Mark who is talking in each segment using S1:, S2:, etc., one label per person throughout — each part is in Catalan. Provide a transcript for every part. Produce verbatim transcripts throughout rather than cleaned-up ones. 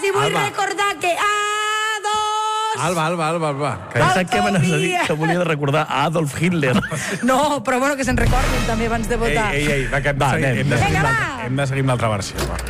S1: i vull
S2: Alba.
S1: recordar que A dos...
S2: Alba, Alba, Alba, Alba.
S3: Pensa que m'anaves a dir que volia recordar a Adolf Hitler.
S1: No, però bueno, que se'n recordin també abans de
S2: Ei,
S1: votar.
S2: ei, ei, va, que hem de
S3: Va,
S2: seguir,
S3: anem.
S2: hem de seguir
S1: Vinga,
S2: amb
S1: va.
S2: l'altra- hem de seguir amb l'altra versió. Va.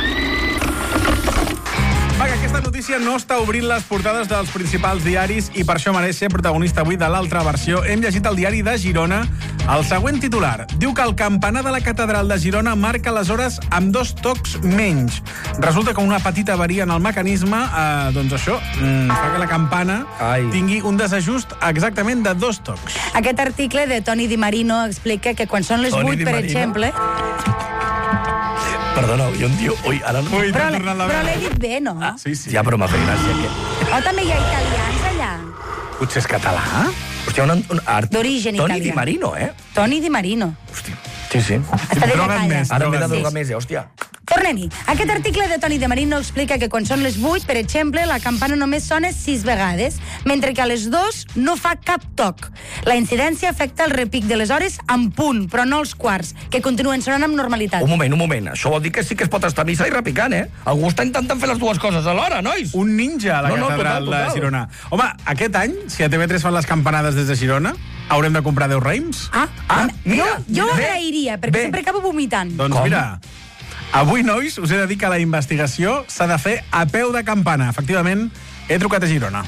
S2: Va, que aquesta notícia no està obrint les portades dels principals diaris i per això mereix ser protagonista avui de l'altra versió. Hem llegit el diari de Girona. El següent titular diu que el campanar de la catedral de Girona marca les hores amb dos tocs menys. Resulta que una petita avaria en el mecanisme, eh, doncs això, mm, fa que la campana
S3: Ai.
S2: tingui un desajust exactament de dos tocs.
S1: Aquest article de Toni Di Marino explica que quan són les
S3: Toni
S1: vuit,
S3: Di
S1: per
S3: Marino?
S1: exemple...
S3: Perdona, jo em diu... Ui, ara no...
S2: Ui,
S1: Però,
S2: t'ha
S1: l'he-
S2: tornat la
S1: però
S2: veu.
S1: l'he dit bé, no?
S2: Ah, sí, sí.
S3: Ja, però m'ha fet gràcia. Que...
S1: O també hi ha italians allà.
S2: Potser és català?
S3: Hòstia, un, un art...
S1: D'origen
S3: Toni
S1: italià.
S3: Di Marino, eh?
S1: Toni Di Marino.
S3: Hòstia, sí, sí.
S1: Està de
S2: Droga't
S1: batalla.
S2: més.
S3: Ara m'he de
S2: Drogues.
S3: drogar més, eh? Hòstia.
S1: Tornem-hi. Aquest article de Toni Di Marino explica que quan són les vuit, per exemple, la campana només sona sis vegades, mentre que a les dos no fa cap toc. La incidència afecta el repic de les hores en punt, però no els quarts, que continuen sonant amb normalitat.
S3: Un moment, un moment. Això vol dir que sí que es pot estar a missa i repicant, eh? Algú està intentant fer les dues coses alhora, nois.
S2: Un ninja a la
S3: No, no,
S2: catedral
S3: total, total.
S2: de Girona. Home, aquest any, si a T V tres fan les campanades des de Girona, haurem de comprar deu raïms?
S1: Ah,
S3: Ah,
S1: jo,
S3: mira,
S1: jo ho
S3: bé,
S1: agrairia, perquè
S3: bé.
S1: sempre acabo vomitant.
S2: Doncs
S3: Com?
S2: mira, avui, nois, us he de dir que la investigació s'ha de fer a peu de campana. Efectivament, he trucat a Girona.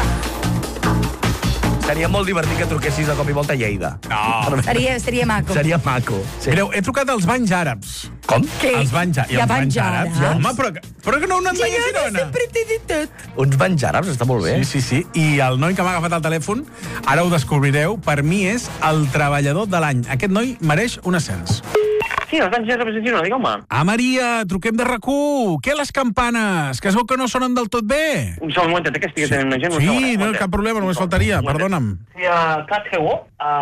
S3: Seria molt divertit que truquessis de cop i volta a Lleida.
S2: No.
S1: Seria, seria maco.
S3: Seria maco. Sí.
S2: Mireu, he trucat als banys àrabs.
S3: Com?
S1: Què?
S2: Els banys,
S1: Hi ha
S2: els
S1: banys
S2: àrabs.
S1: àrabs?
S2: Home, però, que- però que no un mai a Girona.
S1: sempre t'he dit tot.
S3: Uns banys àrabs, està molt bé.
S2: Sí, sí, sí. I el noi que m'ha agafat el telèfon, ara ho descobrireu, per mi és el treballador de l'any. Aquest noi mereix un ascens.
S4: Sí, els anys ja representació, digueu-me.
S2: Ah, Maria, truquem de RAC u. Què, les campanes? Que es veu que no sonen del tot bé.
S4: Un segon momentet, eh, que estic atenent una gent. un segon, eh,
S2: Sí,
S4: un
S2: no,
S4: momentet.
S2: cap problema, només faltaria.
S4: Un momentet.
S2: Perdona'm.
S4: Sí, uh, quatre euros,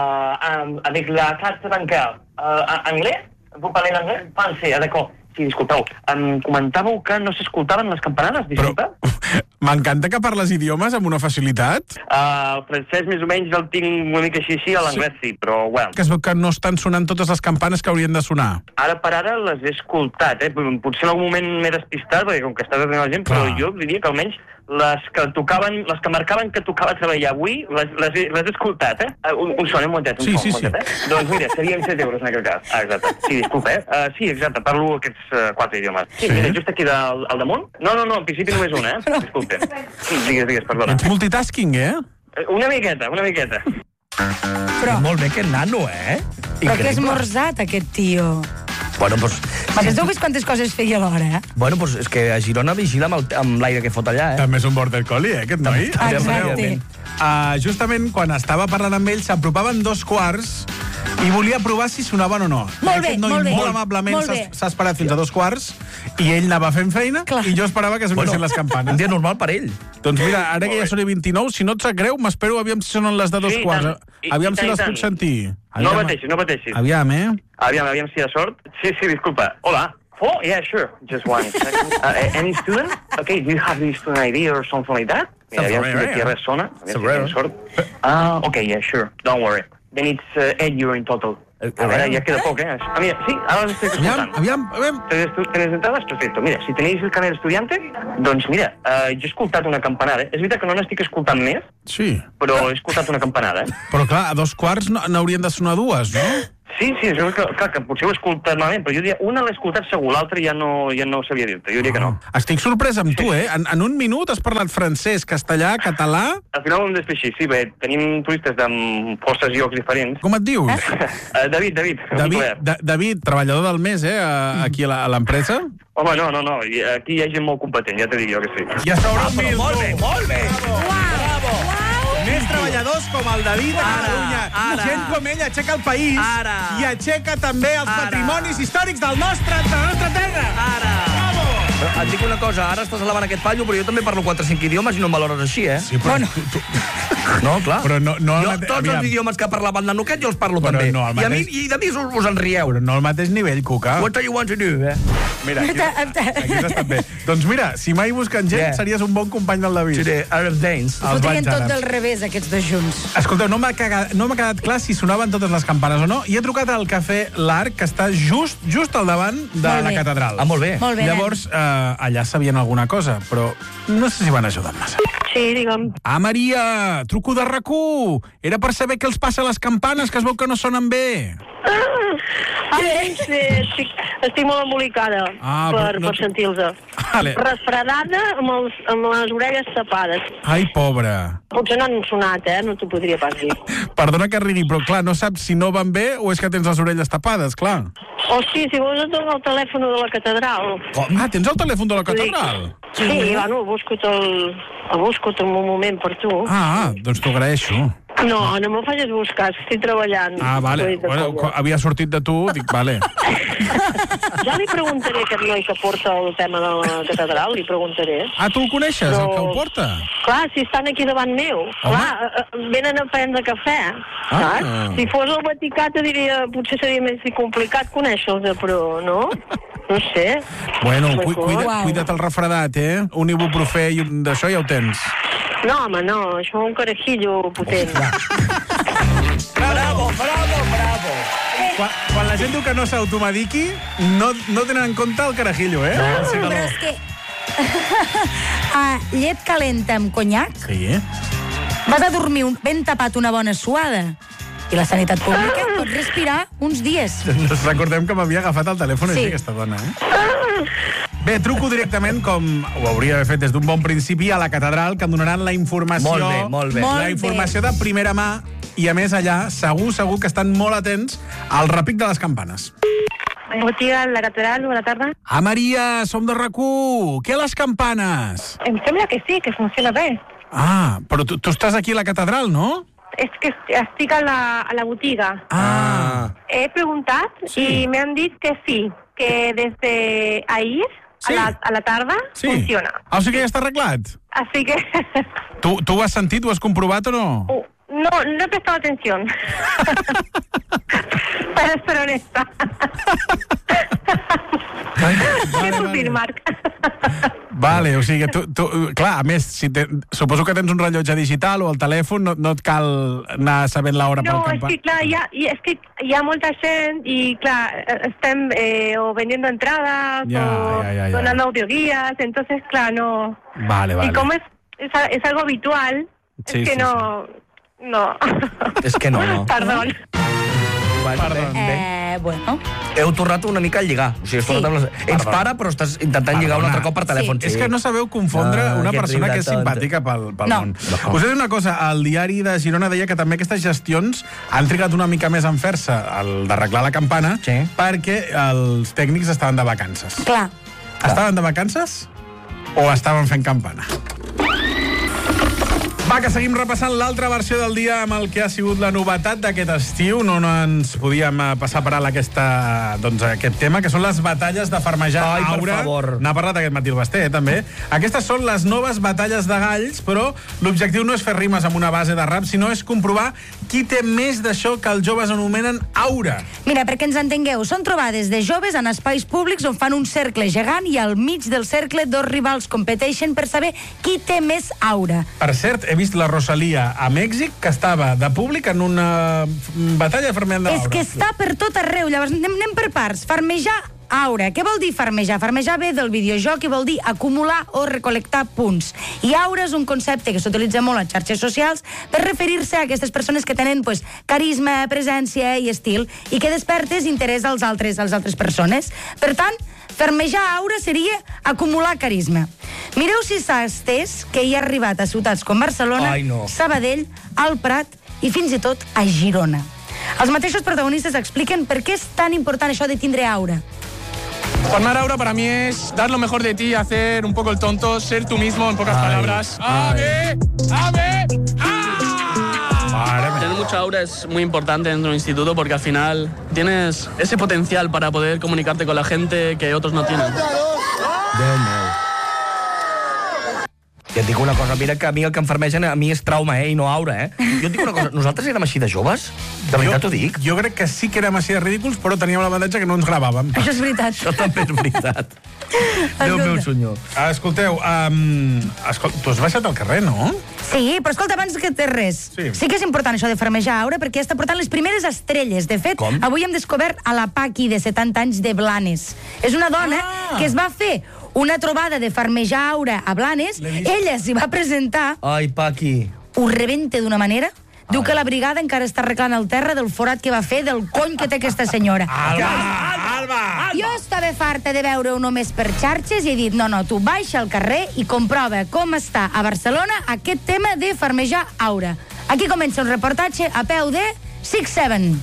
S4: uh, avec la carte bancaire. Uh, anglès? Vous parlez l'anglais? Français, ah, d'accord. Sí, disculpeu. Em comentàveu que no s'escoltaven les campanades, disculpa?
S2: Però m'encanta que parles idiomes amb una facilitat.
S4: Uh, el francès més o menys el tinc una mica així, així, a l'anglès sí, però, bueno.
S2: Que es veu que no estan sonant totes les campanes que haurien de sonar.
S4: Ara per ara les he escoltat, eh? Potser en algun moment m'he despistat, perquè com que estàs atenent la gent, però
S2: Clar.
S4: jo diria que almenys les que tocaven, les que marcaven que tocava treballar avui, les, les, he, les he escoltat, eh? Uh, un, un son, un momentet, un
S2: Sí,
S4: son,
S2: sí,
S4: un
S2: sí.
S4: momentet, eh? Doncs mira, serien set euros en aquest cas. Ah, exacte. Sí, disculpa, eh? Uh, sí, exacte, parlo aquests uh, quatre idiomes. Sí,
S2: Sí.
S4: mira, just aquí del, al damunt. No, no, no, en principi només un, eh? Disculpe. Sí, digues, digues, perdona.
S2: Ets multitasking, eh?
S4: Eh, Una miqueta, una miqueta.
S1: Però,
S3: Molt bé, que nano, eh?
S1: però que és
S3: Increïble.
S1: morzat, aquest tio.
S3: Bueno, doncs...
S1: Perquè tu has vist quantes coses feia alhora, eh?
S3: Bueno, doncs és que a Girona vigila amb el- amb l'aire que fot allà, eh?
S2: També és un border collie, eh, aquest noi.
S3: També,
S1: Exacte.
S3: evidentment.
S2: Uh, justament quan estava parlant amb ell, s'apropaven dos quarts i volia provar si sonaven o no.
S1: Molt
S2: I
S1: bé,
S2: aquest noi
S1: molt bé.
S2: molt amablement
S1: Molt
S2: s'ha
S1: bé.
S2: s'ha esperat fins a dos quarts i ell anava fent feina
S1: Clar.
S2: i jo esperava que sonessin les
S3: Un
S2: campanes.
S3: dia normal per ell.
S2: Doncs mira, ara que ja són vint-i-nou, si no et sap greu, m'espero aviam si sonen les de dos
S4: Sí, i
S2: quarts.
S4: tant. I-
S2: Aviam
S4: i
S2: si
S4: tant,
S2: les
S4: i
S2: puc
S4: tant.
S2: sentir.
S4: No
S2: Aviam,
S4: pateixis, no pateixis.
S2: Aviam, eh?
S4: Aviam, aviam si hi ha sort. Sí, sí, disculpa. Hola. Oh, yeah, sure. Just one second. Uh, any student? Okay, do you have the student I D or something like that? Mira, aviam si aquí res sona. Aviam si tenim sort. Ah, okay, yeah, sure. Don't worry. Then it's uh, eight euro in total. A veure, ja queda poc, eh? Ah, mira, sí, ara l'estic
S2: Aviam,
S4: escoltant.
S2: aviam, aviam.
S4: ¿Tenéis, ¿Tenéis entradas? Perfecto. Mira, si tenéis el carnet d'estudiante, doncs mira, uh, jo he escoltat una campanada. És veritat que no n'estic escoltant més,
S2: Sí.
S4: però he escoltat una campanada, eh?
S2: Però clar, a dos quarts no- n'haurien de sonar dues, no?
S4: Sí, sí, això és que, clar, que potser ho he escoltat malament, però jo diria, una l'he escoltat segur, l'altra ja no, ja no sabia dir-te, jo diria que no.
S2: Estic sorprès amb tu, eh? En, en un minut has parlat francès, castellà, català...
S4: Al final ho hem d'espeixir, sí, bé, tenim turistes de forces llocs diferents.
S2: Com et dius?
S4: Uh, David, David, un
S2: David,
S4: plaer.
S2: da, David, treballador del mes, eh? a- Aquí a la- a l'empresa.
S4: Home, no, no, no, i aquí hi ha gent molt competent, ja t'he dit jo que sí.
S2: I a sobre
S3: Ah,
S2: un
S3: però
S2: mil,
S3: molt
S2: tu.
S3: bé, molt bé.
S2: Més treballadors com el David a
S3: Ara,
S2: Catalunya.
S3: ara.
S2: Gent com ell aixeca el país
S3: Ara.
S2: i aixeca també els
S3: Ara.
S2: patrimonis històrics del nostre, de la nostra terra.
S3: Ara.
S2: Bravo!
S3: Però et dic una cosa, ara estàs elevant aquest pallo, però jo també parlo quatre o cinc idiomes i no em valores així, eh?
S2: Sí, però
S1: Bueno.
S2: tu, tu,
S3: No, clar.
S2: Però no, no
S3: jo,
S2: mate...
S3: tots
S2: Aviam.
S3: els idiomes que parlaven de Nuquet jo els parlo
S2: Però
S3: també.
S2: no, el
S3: I a mi,
S2: mateix-
S3: i de mi us, us en rieu.
S2: Però no al mateix nivell, Cuca.
S3: What do you want to do, eh?
S2: Mira, aquí, aquí has estat bé. Doncs mira, si mai busquen gent,
S3: Yeah.
S2: series un bon company del David.
S3: Today, Arab Danes.
S1: Ho
S2: Els
S1: fotrien
S2: banys
S1: tot
S2: àrabs.
S1: del revés, aquests dos junts.
S2: Escolteu, no m'ha cagat, no m'ha quedat clar si sonaven totes les campanes o no, i he trucat al Cafè L'Arc, que està just just al davant de
S1: Molt
S2: la
S1: bé.
S2: catedral.
S3: Ah, molt bé.
S1: Molt bé,
S2: Llavors, eh, allà sabien alguna cosa, però no sé si van ajudar massa.
S5: Sí, digue'm.
S2: Ah, Maria, truco de RAC u. Era per saber què els passa a les campanes, que es veu que no sonen bé.
S5: Ah, sí, sí, estic, estic molt embolicada
S2: Ah,
S5: per,
S2: però no-
S5: per sentir-los.
S2: Vale.
S5: Refredada amb, els, amb les orelles tapades.
S2: Ai, pobra.
S5: Potser no han sonat, eh? No t'ho podria pas dir.
S2: Perdona que rigui, però clar, no saps si no van bé o és que tens les orelles tapades, clar.
S5: O sí, si vols et dono el telèfon de la catedral.
S2: Com? Ah, tens el telèfon de la catedral?
S5: Sí, bueno, el busco el, el busco en un moment per tu.
S2: Ah, doncs t'ho agraeixo.
S5: No, no me'l facis buscar, estic treballant.
S2: Ah, vale.
S5: Vull dir que
S2: Bueno,
S5: conya.
S2: havia sortit de tu, dic, vale.
S5: Ja li preguntaré a aquest noi que porta el tema de la catedral, li preguntaré.
S2: Ah, tu el coneixes, el que ho porta?
S5: Clar, si estan aquí davant meu. Clar, eh, eh, venen a prendre cafè,
S2: Ah.
S5: saps? Si fos el Vaticà, te diria, potser seria més complicat conèixer-los, però no? No sé.
S2: Bueno,
S5: Pues,
S2: cu cuida,
S1: Uau.
S2: cuida't el refredat, eh? Un ibuprofè i un d'això ja ho tens.
S5: No, home, no, això és un carajillo potent.
S3: Bravo, bravo, bravo.
S2: Quan, quan la gent diu que no s'automediqui, no, no tenen en compte el carajillo, eh? No, sí,
S1: Però és que... ah, llet calenta amb conyac,
S2: Sí.
S1: vas a dormir un, ben tapat una bona suada. I la sanitat pública pot respirar uns dies.
S2: Ens recordem que m'havia agafat el telèfon
S1: Sí.
S2: així, aquesta dona, eh? Bé, truco directament, com ho hauria d'haver fet des d'un bon principi, a la catedral, que em donaran la informació...
S3: Molt bé, molt bé.
S1: Molt
S2: La informació de primera mà, i a més allà, segur, segur que estan molt atents al repic de les campanes.
S5: Botiga, la catedral, bona tarda.
S2: Ah, Maria, som de RAC u. Què les campanes?
S5: Em sembla que sí, que funciona bé.
S2: Ah, però tu, tu estàs aquí a la catedral, no?
S5: És que estic a la, a la botiga.
S2: Ah.
S5: He preguntat
S2: Sí.
S5: y me han dit que sí, que desde ahí
S2: Sí.
S5: a, la, a la tarda
S2: Sí.
S5: funciona.
S2: Ah, o sigui que ja està arreglat.
S5: Así que
S2: Tu, tu ho has sentit, ho has comprovat o no?
S5: uh, no, no he prestado atención. Para ser honesta. Què puc dir, Marc?
S2: Vale, o sigui, tu, tu, clar, a més, si te, suposo que tens un rellotge digital o el telèfon, no, no et cal anar sabent l'hora
S5: No,
S2: pel
S5: és
S2: campà.
S5: que clar, hi ha, hi- és que hi ha molta gent i clar, eh, estem eh, o vendiendo entradas
S2: Ya,
S5: o
S2: ya, ya, ya.
S5: donando audioguías, entonces clar, no.
S2: Vale, vale.
S5: Y como es, es, a- es algo habitual,
S2: Sí,
S5: es que
S2: sí,
S5: no, no.
S3: És que no, no.
S5: Perdón.
S3: Bueno,
S2: Perdó.
S3: bé, bé.
S1: Eh, bueno.
S3: Heu tornat una mica a lligar. O sigui, has
S1: Sí.
S3: tornat amb les... Ets
S2: Perdó.
S3: pare, però estàs intentant lligar un
S2: Perdona.
S3: altre cop per telèfon.
S2: És que no sabeu confondre
S3: Ah,
S2: una
S3: que
S2: persona que és
S3: riure tant.
S2: simpàtica pel, pel
S1: No.
S2: món. Us he dit una cosa, el diari de Girona deia que també aquestes gestions han trigat una mica més en fer-se el d'arreglar la campana
S3: Sí.
S2: perquè els tècnics estaven de vacances.
S1: Clar.
S2: Estaven de vacances o estaven fent campana? Va, que seguim repassant l'altra versió del dia amb el que ha sigut la novetat d'aquest estiu. No, no ens podíem eh, passar per alt aquesta, doncs, aquest tema, que són les batalles de farmejar
S3: Ai, per
S2: aura.
S3: favor.
S2: N'ha parlat aquest matí el Basté, eh, també. Aquestes són les noves batalles de galls, però l'objectiu no és fer rimes amb una base de rap, sinó és comprovar qui té més d'això que els joves anomenen aura.
S1: Mira, perquè ens entengueu, són trobades de joves en espais públics on fan un cercle gegant i al mig del cercle dos rivals competeixen per saber qui té més aura.
S2: Per cert, he vist la Rosalia a Mèxic, que estava de públic en una batalla de farmejar de
S1: És
S2: l'aura.
S1: que està per tot arreu. Llavors, anem, anem per parts. Farmejar aura. Què vol dir farmejar? Farmejar ve del videojoc i vol dir acumular o recolectar punts. I aura és un concepte que s'utilitza molt a xarxes socials per referir-se a aquestes persones que tenen pues, carisma, presència i estil i que despertes interès als altres, als altres persones. Per tant, farmejar aura seria acumular carisma. Mireu si s'ha estès que hi ha arribat a ciutats com Barcelona,
S3: Ai, no.
S1: Sabadell, al Prat i fins i tot a Girona. Els mateixos protagonistes expliquen per què és tan important això de tindre aura.
S6: Formar aura para mí es dar lo mejor de ti, hacer un poco el tonto, ser tú mismo, en pocas
S3: Ay,
S6: palabras. ¡Ave! ¡Ave! ¡Ah!
S7: Tener mucha aura es muy importante dentro del instituto porque al final tienes ese potencial para poder comunicarte con la gente que otros no tienen.
S3: Déu meu. I et dic una cosa, mira que a mi el que em fermegen a mi és trauma, eh, i no aura, eh? Jo et dic una cosa, nosaltres érem així de joves? De veritat t'ho dic?
S2: Jo crec que sí que érem així de ridículs, però teníem l'avantatge que no ens gravàvem.
S1: Això és veritat.
S3: Això també és veritat. Déu meu senyor.
S2: Escolteu, um, escol... tu has baixat al carrer, no?
S1: Sí, però escolta, abans que té res,
S2: Sí.
S1: sí que és important això de farmejar aura, perquè està portant les primeres estrelles. De fet,
S3: Com?
S1: avui hem descobert a la Paqui, de setanta anys, de Blanes. És una dona
S2: Ah.
S1: que es va fer una trobada de farmejar aura a Blanes, ella s'hi va presentar,
S3: Ai, Paqui.
S1: ho rebenta d'una manera. Diu que la brigada encara està arreglant el terra del forat que va fer, del cony que té aquesta senyora.
S2: Alba! Alba!
S1: Jo estava farta de veure-ho només per xarxes i he dit, no, no, tu baixa al carrer i comprova com està a Barcelona aquest tema de farmejar aura. Aquí comença un reportatge a peu de six seven.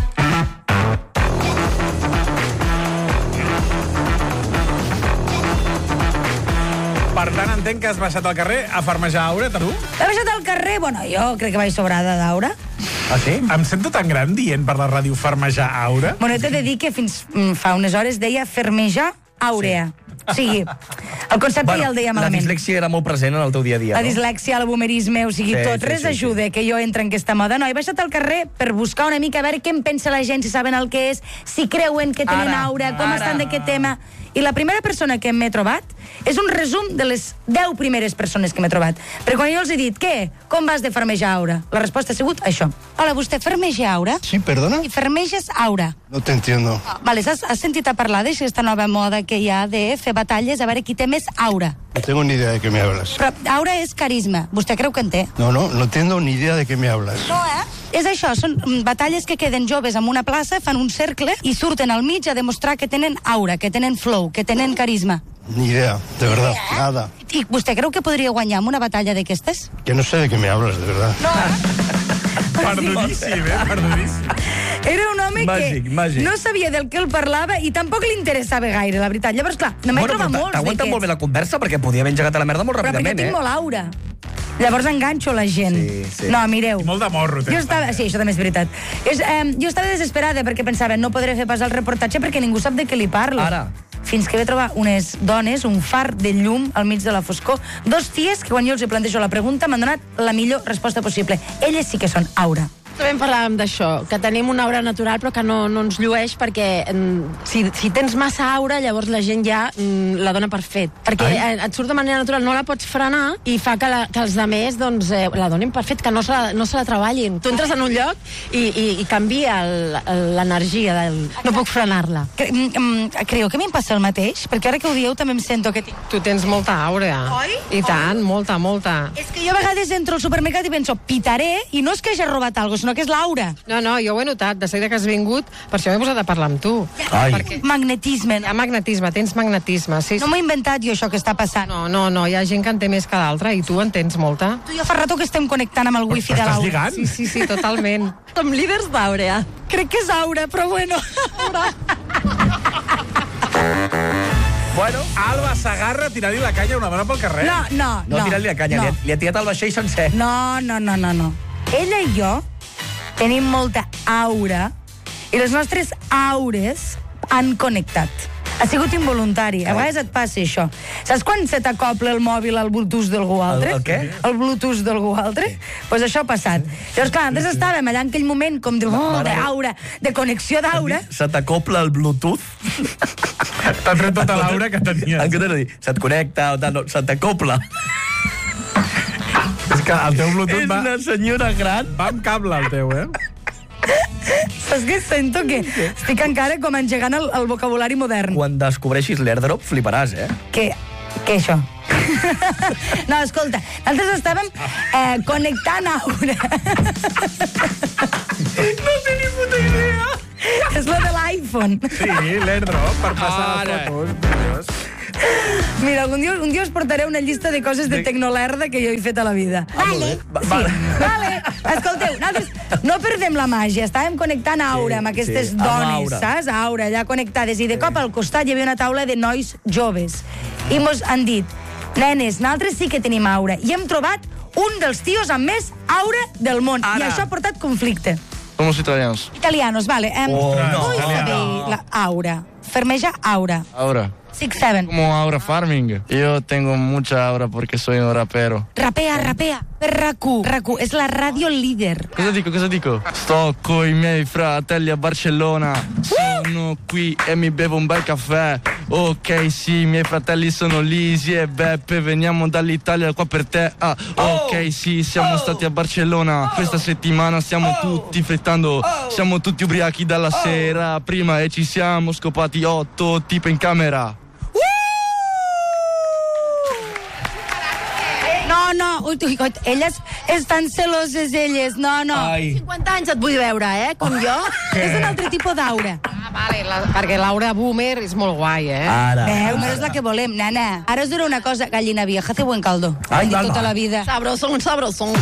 S2: Per tant, entenc que has baixat al carrer a farmejar aura, tu?
S1: He baixat al carrer, bueno, jo crec que vaig sobrada d'aura.
S3: Ah, sí?
S2: Em sento tan gran dient per la ràdio farmejar aura.
S1: Bueno, t'he de dir que fins mm, fa unes hores deia fermejar àurea. O sigui, el concepte ja el deia
S3: la
S1: malament.
S3: dislèxia era molt present en el teu dia a dia,
S1: La
S3: no?
S1: dislèxia, el boomerisme, o sigui,
S3: Sí,
S1: tot.
S3: sí,
S1: Res
S3: sí,
S1: ajuda que jo entre en aquesta moda. No, he baixat al carrer per buscar una mica a veure què en pensa la gent, si saben el que és, si creuen que tenen
S3: Ara,
S1: aura, com
S3: ara.
S1: estan d'aquest tema. I la primera persona que m'he trobat és un resum de les deu primeres persones que m'he trobat. Perquè quan jo els he dit, què? Com vas de farmejar aura? La resposta ha sigut això. Hola, vostè farmeja aura?
S8: Sí, perdona.
S1: I farmeges aura.
S8: No te entiendo.
S1: Vale, has, has sentit a parlar d'aquesta nova moda que hi ha de fer batalles a veure qui té més aura?
S8: No tengo ni idea de qué me hablas.
S1: Però aura és carisma. Vostè creu que en té?
S8: No, no, no tengo ni idea de qué me hablas.
S1: No, eh? És això, són mm, batalles que queden joves en una plaça, fan un cercle i surten al mig a demostrar que tenen aura, que tenen flow, que tenen carisma.
S8: Ni idea, de verdad, nada.
S1: I vostè creu que podria guanyar en una batalla d'aquestes?
S8: Que no sé de qué me hablas, de verdad.
S1: No, eh?
S2: Perdudíssim, eh? Perdudíssim.
S1: Era un home
S3: Màgic,
S1: que
S3: màgic.
S1: no sabia del que el parlava i tampoc li interessava gaire, la veritat. Llavors, clar, no m'he
S3: Bueno,
S1: trobat
S3: però
S1: molts
S3: t'aguanta molt bé la conversa perquè podia haver engegat a la merda molt
S1: Però perquè
S3: ràpidament,
S1: tinc
S3: eh?
S1: molt aura. Llavors enganxo la gent.
S3: Sí, sí.
S1: No, mireu.
S2: I molt de morro,
S1: Jo
S2: tens,
S1: estava,
S2: també.
S1: sí, això també és veritat. És, eh, jo estava desesperada perquè pensava no podré fer pas el reportatge perquè ningú sap de què li parlo.
S3: Ara.
S1: Fins que vaig trobar unes dones, un far de llum al mig de la foscor. Dos ties que quan jo els hi plantejo la pregunta m'han donat la millor resposta possible. Elles sí que són aura.
S9: També parlàvem d'això, que tenim una aura natural però que no, no ens llueix perquè mm, si, si tens massa aura llavors la gent ja mm, la dona per fet. Perquè eh, et surt de manera natural, no la pots frenar i fa que, la, que els demés doncs, eh, la donin per fet, que no se la, no se la treballin. Tu entres en un lloc i, i, i canvia l'energia del... No puc frenar-la.
S1: Cre mm, mm, Creieu que a mi em passa el mateix? Perquè ara que ho dieu també em sento que tinc...
S9: Tu tens molta aura.
S1: Oi?
S9: I tant, molta, molta.
S1: És que jo a vegades entro al supermercat i penso, pitaré, i no és que hagi robat alguna cosa, sinó que és l'aura.
S9: No, no, jo ho he notat, de seguida que has vingut, per això m'he posat a parlar amb tu.
S3: Ai.
S9: Perquè
S1: Magnetisme.
S9: hi ha magnetisme, tens magnetisme, sí,
S1: No
S9: sí.
S1: m'ho he inventat jo, això que està passant.
S9: No, no, no, hi ha gent que en té més que d'altra i tu en tens molta.
S1: Tu ja fa rato que estem connectant amb el wifi de
S2: Estàs
S1: l'aura.
S2: lligant?
S9: Sí, sí, sí, totalment.
S10: Som líders d'àurea.
S1: Crec que és aura, però bueno.
S3: Bueno,
S2: Alba s'agarra a tirar-li la canya a una dona pel carrer.
S1: No, no,
S3: no,
S1: no.
S3: ha tirat-li la canya,
S1: no.
S3: li, ha, li ha tirat el vaixell sencer.
S1: No, no, no, no, no. Ella i jo tenim molta aura i les nostres aures han connectat. Ha sigut involuntari. A vegades et passa això. Saps quan se t'acopla el mòbil al Bluetooth d'algú altre?
S3: El- el què?
S1: El Bluetooth d'algú altre? Doncs pues això ha passat. Llavors, clar, antes estàvem allà en aquell moment com de, oh, d'aura, de connexió d'aura.
S3: Se t'acopla el Bluetooth.
S2: T'ha tret tota l'aura que tenies.
S3: En què t'he de dir? Se't connecta, o tal, no, se t'acopla.
S2: És que el teu Bluetooth
S3: És
S2: va,
S3: una senyora gran.
S2: va amb cable, el teu, eh?
S1: Saps què? Sento que estic encara com engegant el, el vocabulari modern.
S3: Quan descobreixis l'airdrop, fliparàs, eh?
S1: Què? Què això? No, escolta, nosaltres estàvem eh, connectant aura. No té ni puta idea. És lo de l'iPhone.
S2: Sí, l'airdrop, per passar les fotos. Dios.
S1: Mira, algun dia, un dia us portaré una llista de coses de tecnolerda que jo he fet a la vida. Vale. Sí. Vale. Escolteu, nosaltres no perdem la màgia. Estàvem connectant aura amb aquestes
S3: sí, amb
S1: dones,
S3: aura.
S1: saps? Aura, allà connectades. I de cop al costat hi havia una taula de nois joves. I mos han dit, nenes, nosaltres sí que tenim aura. I hem trobat un dels tios amb més aura del món.
S3: Ara.
S1: I això ha portat conflicte.
S11: Somos italianos.
S1: Italianos, vale. Um,
S3: Oh, no,
S1: vull
S2: italiano.
S1: saber la aura. Fermeja aura.
S11: Ahora.
S1: Six Seven.
S10: Como Aura Farming. Yo tengo mucha aura porque soy un rapero.
S1: Rapea, rapea. Per R A C U. R A C U és la ràdio líder.
S10: Cosa dico, cosa dico? Sto coi miei fratelli a Barcellona. Sono qui e mi bevo un bel caffè. Ok, sì, i miei fratelli sono Lisi e Beppe. Veniamo dall'Italia qua per te. Ah, ok, sì, siamo stati a Barcellona. Questa settimana stiamo tutti frittando. Siamo tutti ubriachi dalla sera prima e ci siamo scopati otto tipe in camera.
S1: No, no, ui, ui, ui, elles estan celoses, elles, no, no.
S3: Ai.
S9: cinquanta anys et vull veure, eh, com jo.
S1: És un altre tipus d'aura.
S11: Ah, vale, la, perquè l'aura boomer és molt guai, eh?
S3: Ara.
S1: Veu, però és la que volem, nana. Ara us diré una cosa, gallina vieja, hace buen caldo.
S3: Ai,
S1: de
S3: va,
S1: tota
S3: va.
S1: la vida.
S9: Sabrosón, sabrosón.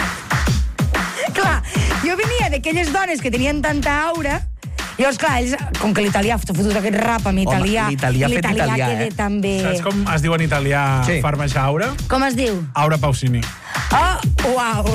S1: Clar, jo venia d'aquelles dones que tenien tanta aura. Llavors, clar, ells, com que l'italià ha fotut aquest rap amb italià,
S3: Home, l'italià fet
S1: l'italià
S3: italià,
S1: queda
S3: eh?
S1: tan bé.
S2: Saps com es diu en italià
S3: Sí.
S2: farmejar aura?
S1: Com es diu?
S2: Aura Pausini.
S1: Oh, uau.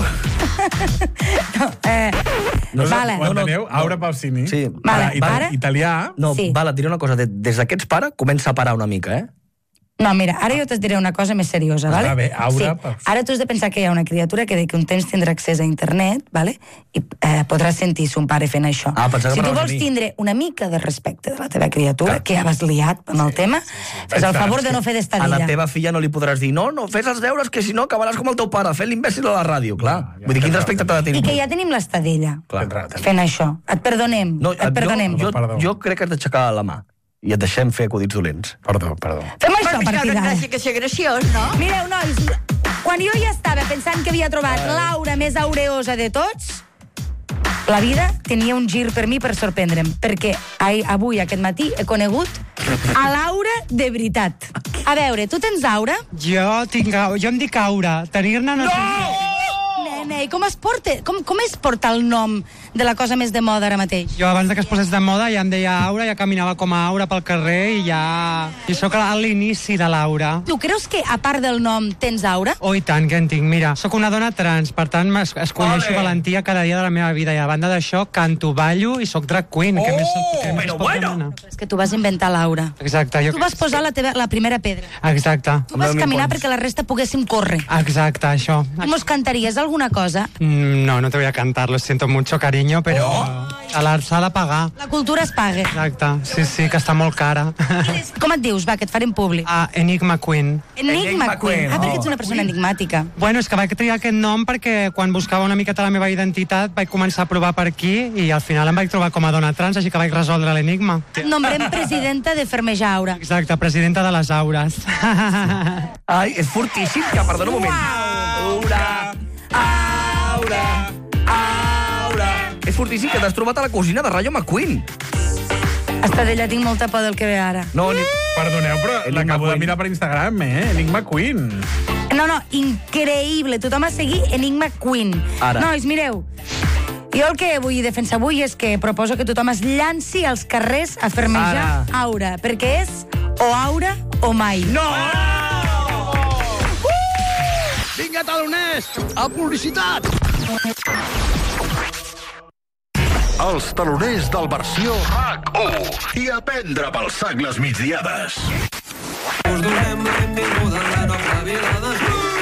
S1: no, eh,
S2: No,
S1: vale.
S2: Ho enteneu? Aura Pausini.
S3: Sí.
S1: Vale,
S2: Ara, ita-
S1: ara-
S2: italià...
S3: No,
S1: Sí.
S3: val, et diré una cosa. de- Des que ets pare, comença a parar una mica, eh?
S1: No, mira, ara jo t'es diré una cosa més seriosa,
S2: Està
S1: vale?
S2: bé, aura,
S1: Sí.
S2: pues.
S1: Ara tu has de pensar que hi ha una criatura que d'aquí un temps tindrà accés a internet, vale? I eh, podràs sentir son pare fent això.
S3: Ah, pensava que
S1: si tu
S3: parlaves
S1: vols
S3: de mi.
S1: tindre una mica de respecte de la teva criatura,
S3: Clar.
S1: que ja vas liat amb el tema, fes el favor de no fer
S3: A
S1: d'estadilla.
S3: la teva filla no li podràs dir no, no, fes els deures, que si no acabaràs com el teu pare, fent l'imbècil a la ràdio, clar. Vull dir, quin respecte t'ha de tenir?
S1: I que ja tenim l'estadella
S3: Clar.
S1: fent això. Et perdonem,
S3: No,
S1: et perdonem.
S3: Jo,
S2: Perdó.
S3: jo, jo crec que has d'aixecar la mà i et deixem fer acudits dolents.
S2: Perdó, perdó.
S1: Fem això a
S9: Perquè
S1: partir
S9: no
S1: d'ara.
S9: gràcia que ser graciós, no?
S1: Mireu, nois, quan jo ja estava pensant que havia trobat l'aura més aureosa de tots, la vida tenia un gir per mi per sorprendre'm, perquè ai, avui, aquest matí, he conegut a l'aura de veritat. A veure, tu tens aura?
S12: Jo tinc... au- Jo em dic Aura. Tenir-ne no... no!
S1: Nene, i com es porta? Com, com es porta el nom de la cosa més de moda ara mateix?
S12: Jo abans de que es posés de moda ja em deia Aura, ja caminava com a Aura pel carrer i ja... I sóc a l'inici de l'Aura.
S1: Tu creus que, a part del nom, tens aura?
S12: Oh, i tant, que en tinc. Mira, sóc una dona trans, per tant, es- escolleixo
S3: Ole!
S12: valentia cada dia de la meva vida. I a banda d'això, canto, ballo i sóc drag queen. Oh, què més, què més
S3: però
S12: es pot
S3: bueno!
S12: demanar?
S1: És que tu vas inventar l'aura.
S12: Exacte. Jo...
S1: Tu vas posar la, teva, la primera pedra.
S12: Exacte.
S1: Tu vas caminar perquè la resta poguéssim córrer.
S12: Exacte, això.
S1: Tu mos cantaries alguna cosa?
S12: Mm, No, no te voy a cantar, lo siento mucho, cariño, pero a l'art s'ha de pagar.
S1: La cultura es paga.
S12: Exacte, sí, sí, que està molt cara.
S1: Com et dius, va, que et farem públic?
S12: Ah, Enigma Queen.
S1: Enigma
S3: Enigma
S1: Queen.
S3: Queen.
S1: Ah, perquè
S3: Oh.
S1: ets una persona enigmàtica.
S12: Bueno, és que vaig triar aquest nom perquè quan buscava una miqueta la meva identitat vaig començar a provar per aquí i al final em vaig trobar com a dona trans, així que vaig resoldre l'enigma.
S1: Et nombrem presidenta de Fermeja Aura.
S12: Exacte, presidenta de les aures.
S3: Ai, és fortíssim, que perdona un moment. Aura, aura, aura. És fortíssim que t'has trobat a la cosina de Rayo McQueen.
S1: Hasta d'ella tinc molta por del que ve ara.
S3: No, ni...
S2: Perdoneu, però
S3: Enigma
S2: l'acabo de
S3: Queen.
S2: mirar per Instagram, eh? Enigma Queen.
S1: No, no, increïble. Tothom a seguir Enigma Queen.
S3: Ara.
S1: Nois, mireu, jo el que vull defensar avui és que proposo que tothom es llanci als carrers a fermejar
S3: Ara.
S1: aura, perquè és o aura o mai.
S3: No!
S13: Vinga, taloners, a publicitat! Els taloners del versió R A C u i a prendre pel sac les migdiades.
S14: Us donem la benvinguda a la nostra vila de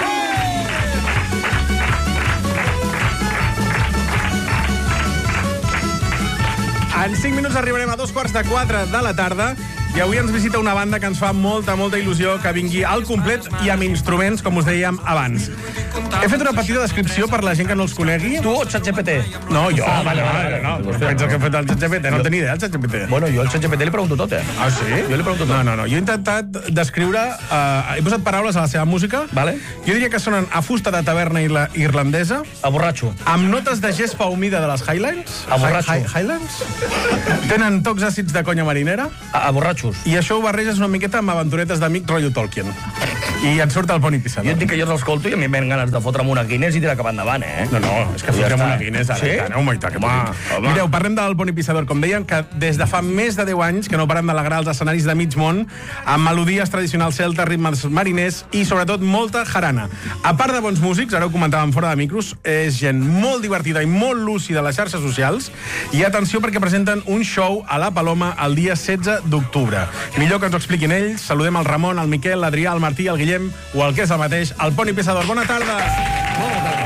S2: En cinc minuts arribarem a dos quarts de quatre de la tarda i avui ens visita una banda que ens fa molta, molta il·lusió que vingui al complet i amb instruments, com us dèiem abans. He fet una petita descripció per la gent que no els conegui.
S3: Tu o ChatGPT?
S2: No, jo.
S3: Ah, vale, vale, vale.
S2: No, no. Pensa que he fet el ChatGPT, no tenia idea el ChatGPT.
S3: Bueno, jo al ChatGPT li pregunto tot, eh?
S2: Ah, sí?
S3: Jo li pregunto tot.
S2: No, no, no. Jo he intentat descriure... Uh, he posat paraules a la seva música.
S3: Vale.
S2: Jo diria que sonen a fusta de taverna irla- irlandesa.
S3: A borratxo.
S2: Amb notes de gespa humida de les Highlands.
S3: A borratxo.
S2: Hi- Highlands. Tenen tocs àcids de conya marinera.
S3: A, a borratxos.
S2: I això ho barreges una miqueta amb aventuretes d'amic rotllo Tolkien. I et surt el Poni Pissador.
S3: Jo et dic que jo els escolto i a mi em venen ganes de fotre'm una Guinness i tirar cap endavant, eh?
S2: No, no, és que
S3: Ja
S2: fotrem
S3: està.
S2: una Guinness ara.
S3: Sí?
S2: Sí? Home, i tant, que
S3: Home,
S2: podem.
S3: home.
S2: Mireu, parlem del Poni Pissador. Com dèiem, que des de fa més de deu anys que no parem d'alegrar els escenaris de mig món amb melodies tradicionals celtes, ritmes mariners i, sobretot, molta jarana. A part de bons músics, ara ho comentàvem fora de micros, és gent molt divertida i molt lúcida a les xarxes socials. I atenció perquè presenten un show a la Paloma el dia setze d'octubre. d'octubre. Millor que ens ho expliquin ells. Saludem el Ramon, el Miquel, l'Adrià, el Martí, el Guillem, o el que és el mateix, el Poni Pissador. Bona tarda! Bona tarda.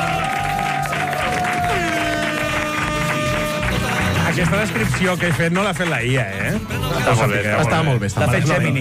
S2: Aquesta descripció que he fet no l'ha fet la I A, eh? Estava bé, estava molt bé.
S3: L'ha fet Gemini.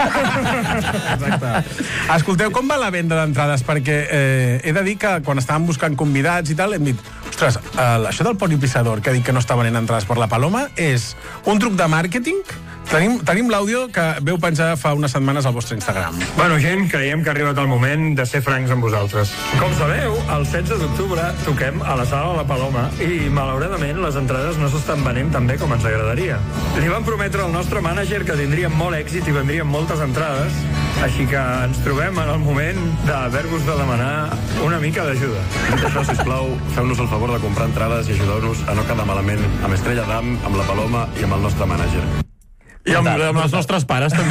S2: Exacte. Escolteu, com va la venda d'entrades? Perquè eh, he de dir que quan estàvem buscant convidats i tal, hem dit, ostres, eh, això del Poni Pissador, que ha dit que no està venent entrades per la Paloma, és un truc de màrqueting? Tenim, tenim l'àudio que veu penjar fa unes setmanes al vostre Instagram.
S15: Bueno, gent, creiem que ha arribat el moment de ser francs amb vosaltres. Com sabeu, el setze d'octubre toquem a la sala La Paloma i, malauradament, les entrades no s'estan venent tan bé com ens agradaria. Li vam prometre al nostre mànager que tindríem molt èxit i vendríem moltes entrades, així que ens trobem en el moment d'haver-vos de demanar una mica d'ajuda.
S16: Dit això, sisplau, feu-nos el favor de comprar entrades i ajudeu-nos a no quedar malament amb Estrella Damm, amb La Paloma i amb el nostre mànager.
S2: I amb, amb els nostres pares, també.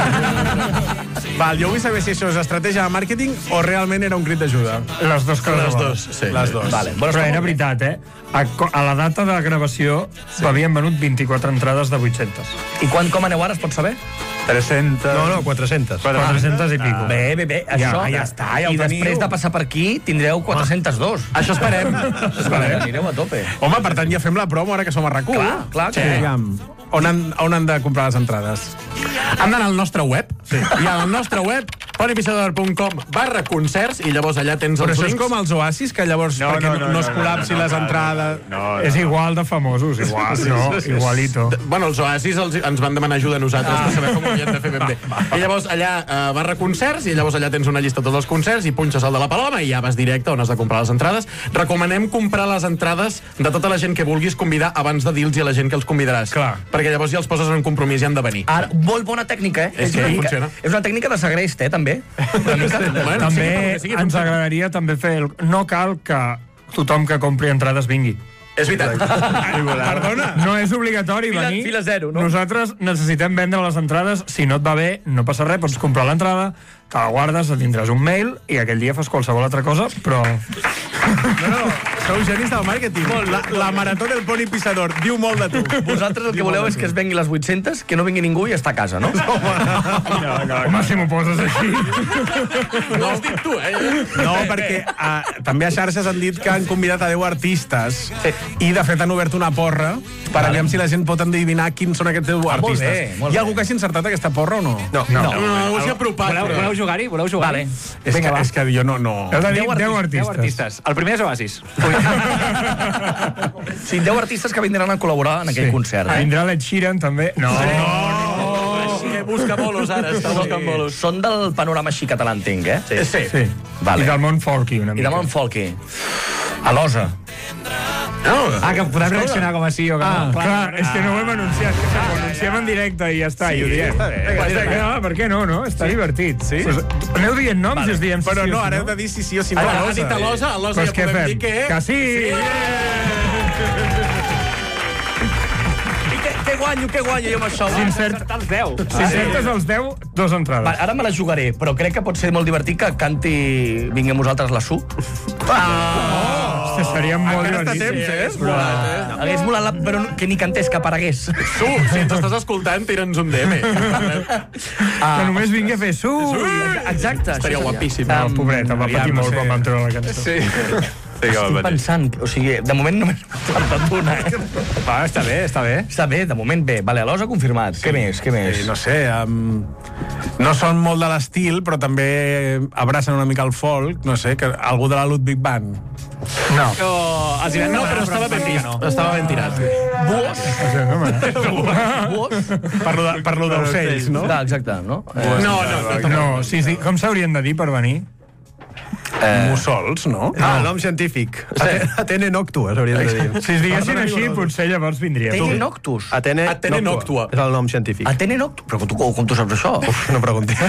S2: Val, jo vull saber si això és estratègia de màrqueting o realment era un crit d'ajuda.
S15: Les dues coses.
S2: Les dos, sí. Les dos.
S15: Vale. Però era veritat, eh? A, a la data de gravació sí. Havien venut vint-i-quatre entrades de vuit-centes.
S3: I quan, com aneu ara, es pot saber?
S15: tres-cents...
S8: No, no, quatre-centes.
S15: quatre-centes i pico.
S3: Bé, bé, bé, això...
S15: Ja, ja està, ja ho
S3: I
S15: teniu.
S3: després de passar per aquí tindreu quatre-cents dos.
S2: Això esperem.
S3: Esperem. Anireu a tope.
S2: Home, per tant, ja fem la promo ara que som a RAC u.
S3: Clar, clar.
S2: Sí. Digue'm, on han, on han de comprar les entrades? Han d'anar al nostre web. Sí. I al nostre web, ponipissador punt com barra concerts, i llavors allà tens els links. Però això és com els oasis, que llavors no, perquè no, no, no es col·lapsi no, no, les entrades...
S15: No, no, no. És igual de famosos, igual, sí, no? Sí, sí, igualito.
S2: Bueno, els oasis els, ens van demanar ajuda a nosaltres ah. per saber com ho havíem de fer ben bé. I llavors allà uh, barra concerts, i llavors allà tens una llista de tots els concerts, i punxes el de la Paloma, i ja vas directe on has de comprar les entrades. Recomanem comprar les entrades de tota la gent que vulguis convidar abans de dir-los a la gent que els convidaràs. Clar. Perquè llavors ja els poses en compromís i han de venir.
S3: Ara, molt bona tècnica, eh?
S2: És, és, que funciona.
S3: És una tècnica de segrest, eh, també. Una mica.
S15: Bueno, també sí, ens agradaria també fer... El... No cal que tothom que compri entrades vingui.
S2: És veritat. Perdona.
S15: No és obligatori
S3: fila,
S15: venir.
S3: Fila zero, no?
S15: Nosaltres necessitem vendre les entrades. Si no et va bé, no passa res, pots comprar l'entrada, te la guardes, et tindràs un mail i aquell dia fas qualsevol altra cosa, però...
S2: No, no, sou genis del màrqueting. La, la marató del Poni Pissador diu molt de tu.
S3: Vosaltres el que voleu és que es vengui les vuit-centes, que no vingui ningú i està a casa, no?
S15: No, no, no. Home, si m'ho poses així...
S2: No has dit tu, eh? No, perquè uh, també a xarxes han dit que han convidat a deu artistes i, de fet, han obert una porra per vale. Aviam si la gent pot endevinar quins són aquests deu ah, artistes.
S3: Molt bé, molt
S2: Hi ha algú que hagi encertat aquesta porra o no?
S3: No.
S2: No,
S3: no.
S2: no, no s'hi ha apropat.
S17: Voleu, voleu jugar-hi? Voleu jugar-hi?
S3: Vale.
S2: És, Vinga, que, és que jo no... no...
S15: Heu de dir
S17: deu,
S15: deu
S17: artistes.
S15: artistes.
S17: deu artistes. El primer és Oasis.
S3: Sí, deu artistes que vindran a col·laborar en aquell
S15: sí.
S3: concert. Eh?
S15: Vindrà l'Ed Sheeran, també. No,
S3: sí.
S15: no, no.
S3: no. Busca bolos, ara. Està sí. buscant bolos. Són del panorama així català, entenc, eh?
S15: Sí. sí. sí. Vale. I del món folky, una mica.
S3: I del món folky. A l'Osa.
S17: No. Ah, que podem reaccionar com a sí o que
S15: ah,
S17: no.
S15: Clar, clar, és que no ho hem anunciat, que ho anunciem en directe i ja està, sí, i ho diem. Està bé. Eh, no, per què no, no? Està sí? divertit. Sí? Pues, aneu dient noms vale. i us diem si
S2: Però
S15: sí
S2: no,
S15: o si
S2: ara
S15: no.
S2: heu de dir si sí o si no.
S15: Ara,
S2: ha dit a l'Osa, a l'Osa
S15: pues
S2: ja podem dir que...
S15: Que sí!
S2: sí.
S3: I què, què guanyo, què guanyo jo amb això?
S15: Si encert...
S17: els deu.
S15: Si encertes els deu, dos entrades.
S3: Va, ara me la jugaré, però crec que pot ser molt divertit que canti Vinguem vosaltres la Su.
S15: Ah! Hòstia, seria molt divertit.
S2: Temps, eh?
S3: Però, eh? Hagués molat, la, però que ni cantés, que aparegués.
S2: Su, si ens estàs escoltant, tira'ns un D M.
S15: Que només vingui a fer Su.
S3: Exacte.
S2: Estaria guapíssim.
S15: No, pobreta, va patir molt quan vam treure la cançó.
S2: Sí.
S3: Estic pensant, o sigui, de moment només m'ha faltat una, eh?
S17: Va, està bé, està bé.
S3: Està bé, de moment bé. Vale, a l'Osa confirmat. Sí. Què més, què més?
S2: Sí, no sé, um, no són molt de l'estil, però també abracen una mica el folk, no sé, que algú de la Ludwig Band.
S15: No.
S17: Oh, els no, però estava ben tirat.
S2: No. Estava ben tirat.
S3: Buos.
S2: Buos. Parlo, de, parlo d'ocells, no?
S3: Ah, exacte, no?
S2: No, no, no.
S15: No, sí, sí. Com s'haurien de dir per venir?
S2: Eh... Mussols, no?
S8: Ah, el nom científic. Sí. Atene noctua, s'hauria de dir.
S15: Si es diguessin així, potser llavors vindria.
S3: Atene noctus.
S8: Atene,
S2: Atene noctua.
S8: És el nom científic.
S3: Atene noctua? Però com tu, com tu saps això?
S8: Uf, no pregunti.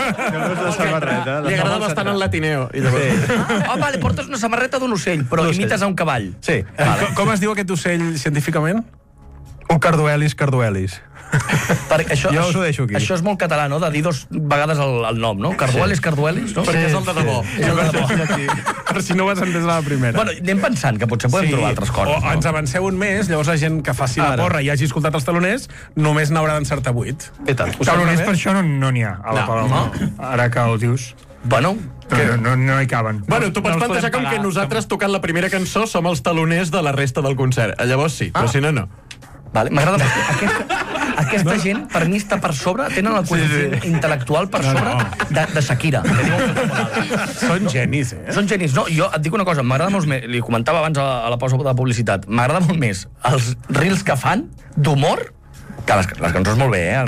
S2: Li agrada bastant el latineo. Sí.
S3: Ah, vale, portes una samarreta d'un ocell, però imites a un cavall.
S8: Sí.
S2: Vale. Com es diu aquest ocell científicament?
S8: Un carduelis carduelis.
S3: Perquè això,
S8: Jo us
S3: això,
S8: ho deixo aquí.
S3: això és molt català, no?, de dir dos vegades el, el nom, no? Carduelis, Carduelis, no?
S2: Perquè és el de debò.
S3: És el de debò.
S2: Per si no ho has entès a la primera.
S3: Bueno, anem pensant que potser podem trobar altres coses.
S2: O ens avanceu un mes, llavors la gent que faci la
S8: Ara.
S2: porra i hagi escoltat els taloners només n'haurà d'encertar vuit.
S8: I tant.
S15: Taloners per això no no n'hi ha, a la
S2: No,
S15: Paloma. Ara que ho dius.
S3: Bueno,
S15: no, no, no hi caben.
S17: Bueno, tu pots
S15: No els
S17: plantejar
S15: podem
S17: com que
S15: parar.
S17: nosaltres, tocant la primera cançó, som els taloners de la resta del concert. Llavors sí, però si no, no.
S3: Vale, m'agrada perquè aquesta, aquesta gent, per mi, està per sobre, tenen el quotient intel·lectual per sobre de, de Shakira. Que diuen que és
S2: Són genis, eh?
S3: Són genis. No, jo et dic una cosa, m'agrada molt més, li comentava abans a, a la pausa de publicitat, m'agrada molt més els reels que fan d'humor que les, les cançons molt bé, eh?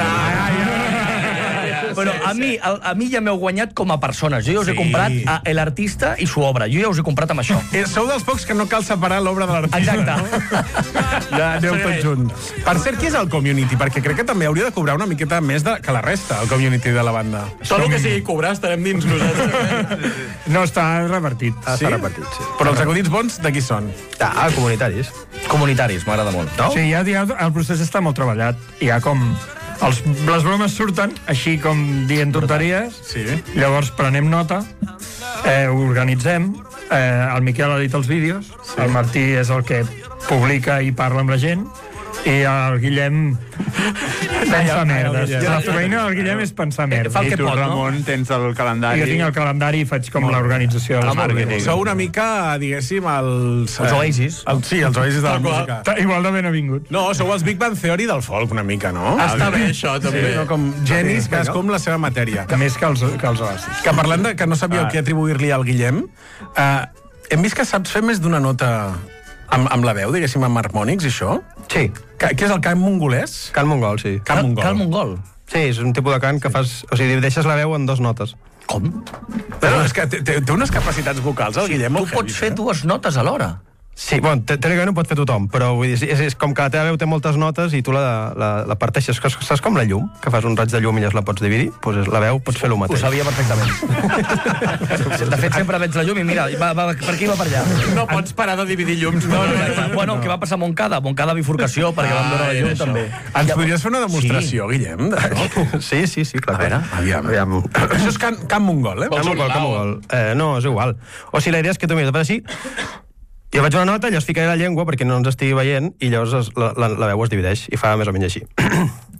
S3: Però a mi, a, a mi ja m'heu guanyat com a persones. Jo ja us he
S2: Sí.
S3: comprat a l'artista i su obra. Jo ja us he comprat amb això.
S2: Eh, Sou dels pocs que no cal separar l'obra de l'artista.
S3: Exacte.
S2: Ja aneu tots junts. Per cert, qui és el community? Perquè crec que també hauria de cobrar una miqueta més de, que la resta, el community de la banda.
S17: Tot el que sigui cobrar estarem dins nosaltres.
S15: No, està repartit.
S8: Ah, està repartit, sí.
S2: Però els acudits bons de qui són?
S8: Ah, comunitaris.
S3: Comunitaris, m'agrada molt.
S8: No?
S15: Sí, ja, ja el procés està molt treballat. Hi ha com... Els, les bromes surten així com dient tonteries,
S2: sí.
S15: Llavors prenem nota, eh, ho organitzem, eh, el Miquel ha dit els vídeos, sí. El Martí és el que publica i parla amb la gent, i el Guillem pensa merdes. La feina del Guillem és pensar merdes.
S18: I tu, Ramon, tens el calendari.
S15: Jo tinc el calendari i faig com l'organització.
S2: Ah, sou una mica, diguéssim, els...
S3: Els Oasis.
S2: El, sí, els Oasis de la música.
S15: Igual de benvinguts.
S2: No, sou els Big Bang Theory del folk, una mica, no?
S17: Està bé, això, també.
S2: Sí, no, com genis, cadascú amb la seva matèria.
S15: Més que els, que els Oasis.
S2: Que parlant de que no sabíeu
S15: Ah.
S2: què atribuir-li al Guillem, eh, hem vist que saps fer més d'una nota amb, amb la veu, diguéssim, amb harmònics i això?
S8: Sí.
S2: Que, què és el cant mongolès?
S8: Cant mongol, sí.
S2: Cant mongol.
S3: Cal mongol.
S8: Sí, és un tipus de cant que fas... O sigui, deixes la veu en dos notes.
S3: Com?
S2: Però és que té, té té unes capacitats vocals, el Guillem,
S3: Tu
S2: molt
S3: pots
S2: heavies,
S3: fer dues notes alhora.
S8: Sí, bueno, te- teòricament ho pot fer tothom, però vull dir, és, és com que la teva veu té moltes notes i tu la, la, la parteixes. Saps com la llum? Que fas un raig de llum i llavors la pots dividir? Doncs pues la veu pots fer el
S3: Ho
S8: mateix.
S3: sabia perfectament. De fet, sempre veig la llum i mira, va, va, per aquí va per allà.
S17: No pots parar de dividir llums.
S3: No, no, no. Bueno, què va passar a Montcada? Montcada bifurcació, perquè vam veure la llum també.
S2: Ens podries fer una demostració, sí. Guillem? De...
S8: Sí, sí, sí, clar.
S3: A veure.
S2: Aviam.
S8: Aviam.
S2: Això és cant, cant mongol, eh?
S8: Cant mongol, cant mongol. Eh, no, és igual. O sigui, la idea és que tu mires, fas així, jo faig una nota, llavors ficaré la llengua perquè no ens estigui veient i llavors es, la, la, la veu es divideix i fa més o menys així.